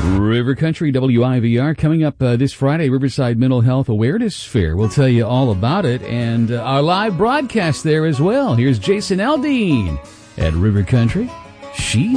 River Country WIVR coming up this Friday, Riverside Mental Health Awareness Fair. We'll tell you all about it and our live broadcast there as well. Here's Jason Aldean at River Country. She's